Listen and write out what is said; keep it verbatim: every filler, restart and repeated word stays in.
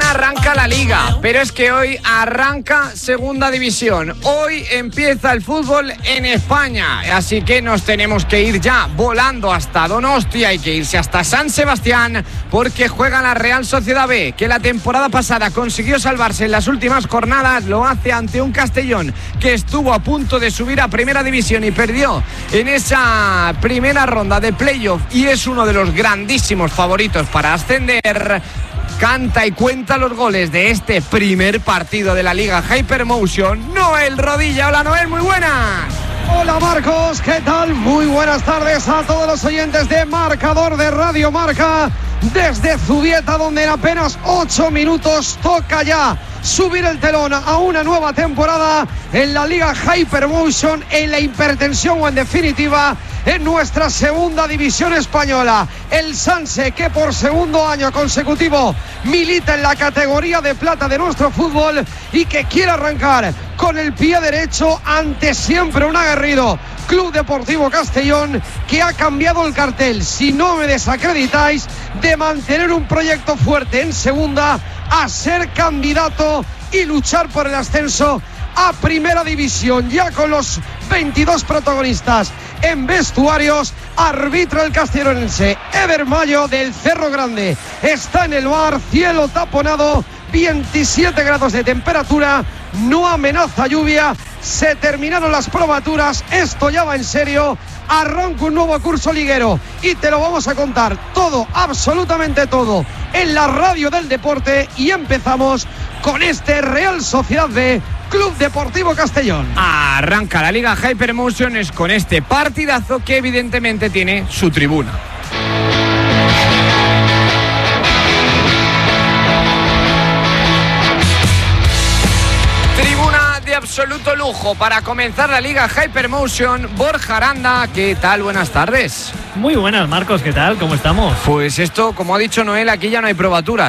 Mañana arranca la Liga, pero es que hoy arranca Segunda División. Hoy empieza el fútbol en España, así que nos tenemos que ir ya volando hasta Donostia. Hay que irse hasta San Sebastián porque juega la Real Sociedad B, que la temporada pasada consiguió salvarse en las últimas jornadas. Lo hace ante un Castellón que estuvo a punto de subir a Primera División y perdió en esa primera ronda de playoff y es uno de los grandísimos favoritos para ascender. Canta y cuenta los goles de este primer partido de la Liga Hypermotion, Noel Rodilla. Hola Noel, muy buenas. Hola Marcos, ¿qué tal? Muy buenas tardes a todos los oyentes de Marcador de Radio Marca. Desde Zubieta, donde en apenas ocho minutos toca ya subir el telón a una nueva temporada en la Liga Hypermotion, en la hipertensión o en definitiva en nuestra segunda división española. El Sanse, que por segundo año consecutivo milita en la categoría de plata de nuestro fútbol y que quiere arrancar con el pie derecho ante siempre un aguerrido Club Deportivo Castellón, que ha cambiado el cartel, si no me desacreditáis, de mantener un proyecto fuerte en segunda a ser candidato y luchar por el ascenso a Primera División, ya con los veintidós protagonistas en vestuarios. Arbitra el castellonense Ever Mayo del Cerro Grande. Está en el bar, cielo taponado, veintisiete grados de temperatura, no amenaza lluvia. Se terminaron las probaturas, esto ya va en serio. Arranca un nuevo curso liguero y te lo vamos a contar todo, absolutamente todo, en la radio del deporte. Y empezamos con este Real Sociedad B, Club Deportivo Castellón. Arranca la Liga Hypermotion es con este partidazo que evidentemente tiene su tribuna. Absoluto lujo para comenzar la Liga Hypermotion. Borja Aranda, ¿qué tal? Buenas tardes. Muy buenas, Marcos, ¿qué tal? ¿Cómo estamos? Pues esto, como ha dicho Noel, aquí ya no hay probaturas.